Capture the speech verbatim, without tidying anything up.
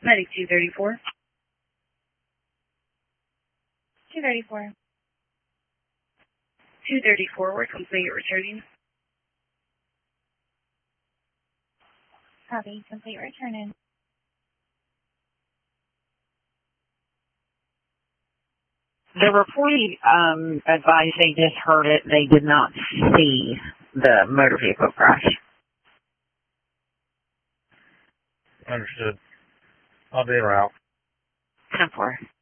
Medic two thirty-four. two thirty-four. two thirty-four, we're complete returning. Copy, complete returning. The reportee um, advised they just heard it. They did not see the motor vehicle crash. Understood. I'll be en route. ten four.